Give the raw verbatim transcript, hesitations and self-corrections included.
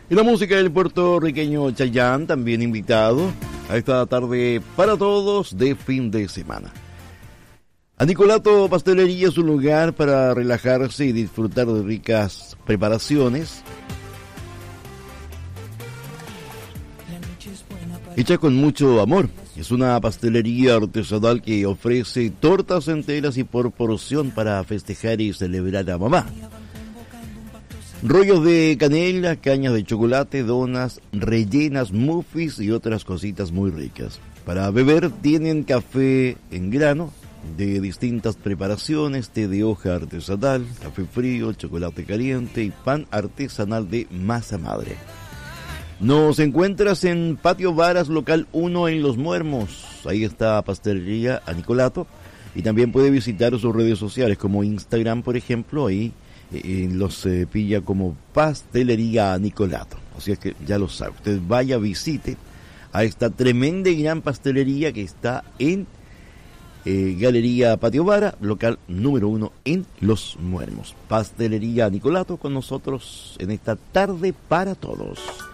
Y la música del puertorriqueño Chayanne, también invitado a esta tarde para todos de fin de semana. Anicolato Pastelería es un lugar para relajarse y disfrutar de ricas preparaciones hecha con mucho amor. Es una pastelería artesanal que ofrece tortas enteras y por porción para festejar y celebrar a mamá. Rollos de canela, cañas de chocolate, donas rellenas, muffins y otras cositas muy ricas. Para beber tienen café en grano de distintas preparaciones, té de hoja artesanal, café frío, chocolate caliente y pan artesanal de masa madre. Nos encuentras en Patio Varas, local uno en Los Muermos. Ahí está Pastelería Anicolato. Y también puede visitar sus redes sociales como Instagram, por ejemplo. Ahí eh, los eh, pilla como Pastelería Anicolato. Así es que ya lo sabe. Usted vaya, visite a esta tremenda y gran pastelería que está en eh, Galería Patio Vara, local número uno en Los Muermos. Pastelería Anicolato con nosotros en esta tarde para todos.